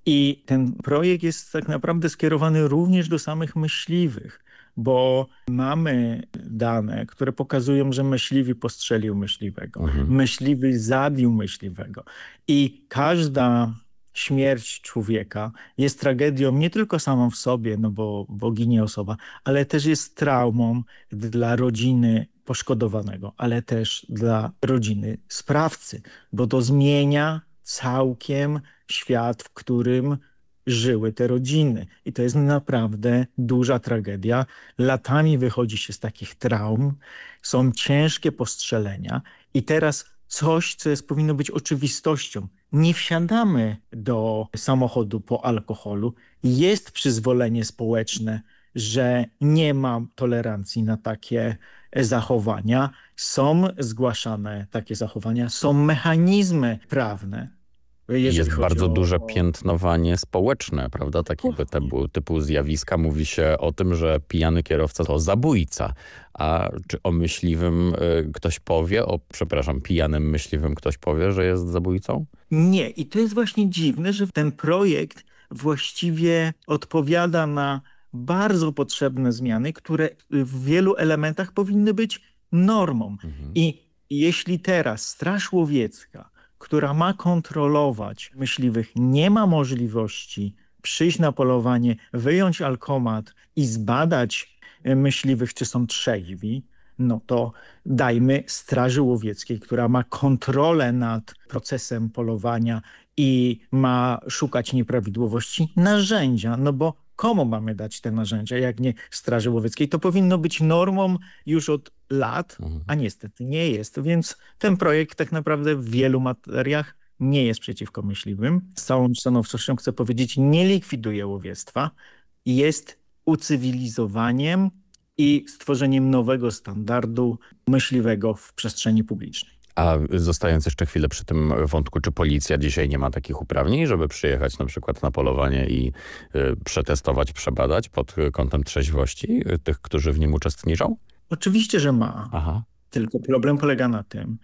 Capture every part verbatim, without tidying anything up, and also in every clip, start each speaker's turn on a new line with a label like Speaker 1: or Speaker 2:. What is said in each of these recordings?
Speaker 1: I ten projekt jest tak naprawdę skierowany również do samych myśliwych, bo mamy dane, które pokazują, że myśliwy postrzelił myśliwego,
Speaker 2: Mhm.
Speaker 1: myśliwy zabił myśliwego. I każda śmierć człowieka jest tragedią nie tylko samą w sobie, no bo, bo ginie osoba, ale też jest traumą dla rodziny poszkodowanego, ale też dla rodziny sprawcy, bo to zmienia całkiem świat, w którym żyły te rodziny. I to jest naprawdę duża tragedia. Latami wychodzi się z takich traum, są ciężkie postrzelenia i teraz coś, co jest, powinno być oczywistością. Nie wsiadamy do samochodu po alkoholu. Jest przyzwolenie społeczne, że nie ma tolerancji na takie zachowania. Są zgłaszane takie zachowania, są mechanizmy prawne, jeżeli
Speaker 2: Jest
Speaker 1: chodzi
Speaker 2: bardzo
Speaker 1: o...
Speaker 2: duże
Speaker 1: o...
Speaker 2: piętnowanie społeczne, prawda? Takiego
Speaker 1: Dokładnie.
Speaker 2: typu, typu zjawiska. Mówi się o tym, że pijany kierowca to zabójca. A czy o myśliwym y, ktoś powie, o przepraszam, pijanym myśliwym ktoś powie, że jest zabójcą?
Speaker 1: Nie. I to jest właśnie dziwne, że ten projekt właściwie odpowiada na bardzo potrzebne zmiany, które w wielu elementach powinny być normą.
Speaker 2: Mhm.
Speaker 1: I jeśli teraz Straż Łowiecka, która ma kontrolować myśliwych, nie ma możliwości przyjść na polowanie, wyjąć alkomat i zbadać e, myśliwych, czy są trzeźwi, no to dajmy Straży Łowieckiej, która ma kontrolę nad procesem polowania i ma szukać nieprawidłowości, narzędzia. No bo komu mamy dać te narzędzia, jak nie Straży Łowieckiej? To powinno być normą już od lat,
Speaker 2: Mhm.
Speaker 1: a niestety nie jest. Więc ten projekt tak naprawdę w wielu materiach nie jest przeciwko myśliwym. Z całą stanowczością chcę powiedzieć, nie likwiduje łowiectwa. Jest ucywilizowaniem i stworzeniem nowego standardu myśliwego w przestrzeni publicznej.
Speaker 2: A zostając jeszcze chwilę przy tym wątku, czy policja dzisiaj nie ma takich uprawnień, żeby przyjechać na przykład na polowanie i y, przetestować, przebadać pod kątem trzeźwości y, tych, którzy w nim uczestniczą?
Speaker 1: Oczywiście, że ma.
Speaker 2: Aha.
Speaker 1: Tylko problem polega na tym,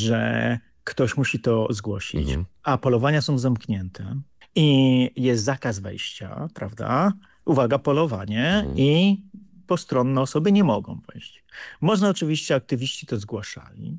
Speaker 1: że ktoś musi to zgłosić,
Speaker 2: Mhm.
Speaker 1: a polowania są zamknięte i jest zakaz wejścia, prawda? Uwaga, polowanie
Speaker 2: Mhm.
Speaker 1: i postronne osoby nie mogą wejść. Można oczywiście, aktywiści to zgłaszali.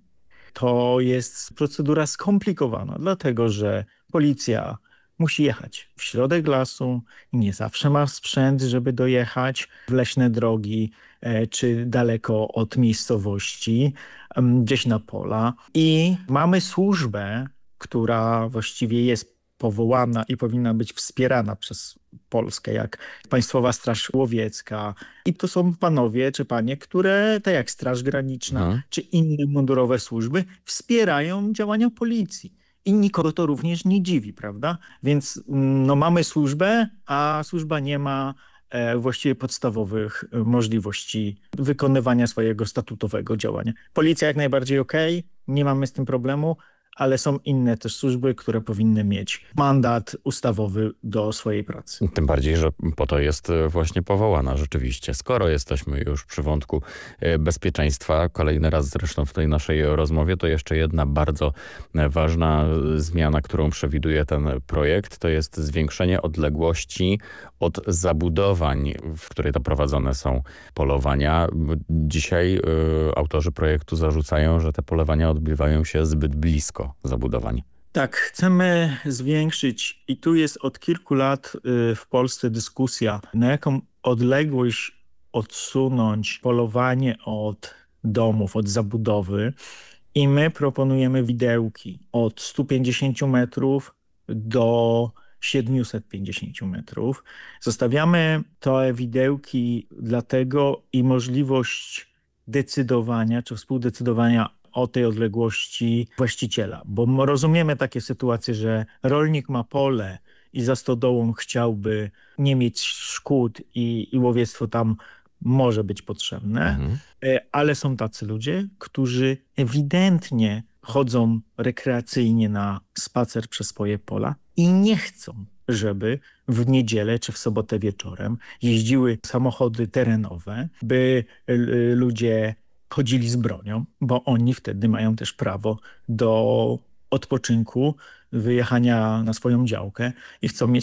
Speaker 1: To jest procedura skomplikowana, dlatego że policja musi jechać w środek lasu, nie zawsze ma sprzęt, żeby dojechać w leśne drogi e, czy daleko od miejscowości, em, gdzieś na pola. I mamy służbę, która właściwie jest powołana i powinna być wspierana przez Polskę, jak Państwowa Straż Łowiecka. I to są panowie czy panie, które, tak jak Straż Graniczna
Speaker 2: Mhm.
Speaker 1: czy inne mundurowe służby, wspierają działania policji. I nikogo to również nie dziwi, prawda? Więc mm, no, mamy służbę, a służba nie ma e, właściwie podstawowych e, możliwości wykonywania swojego statutowego działania. Policja jak najbardziej okej, nie mamy z tym problemu, ale są inne też służby, które powinny mieć mandat ustawowy do swojej pracy.
Speaker 2: Tym bardziej, że po to jest e, właśnie powołana rzeczywiście. Skoro jesteśmy już przy wątku e, bezpieczeństwa, kolejny raz zresztą w tej naszej rozmowie, to jeszcze jedna bardzo e, ważna e, zmiana, którą przewiduje ten projekt, to jest zwiększenie odległości od zabudowań, w której to prowadzone są polowania. Dzisiaj e, autorzy projektu zarzucają, że te polowania odbywają się zbyt blisko zabudowań.
Speaker 1: Tak, chcemy zwiększyć i tu jest od kilku lat y, w Polsce dyskusja, na jaką odległość odsunąć polowanie od domów, od zabudowy i my proponujemy widełki od stu pięćdziesięciu metrów do siedmiuset pięćdziesięciu metrów. Zostawiamy te widełki dlatego i możliwość decydowania czy współdecydowania o tej odległości właściciela. Bo rozumiemy takie sytuacje, że rolnik ma pole i za stodołą chciałby nie mieć szkód i, i łowiectwo tam może być potrzebne,
Speaker 2: Mhm.
Speaker 1: e, ale są tacy ludzie, którzy ewidentnie chodzą rekreacyjnie na spacer przez swoje pola i nie chcą, żeby w niedzielę czy w sobotę wieczorem jeździły samochody terenowe, by y, ludzie chodzili z bronią, bo oni wtedy mają też prawo do odpoczynku, wyjechania na swoją działkę i chcą mieć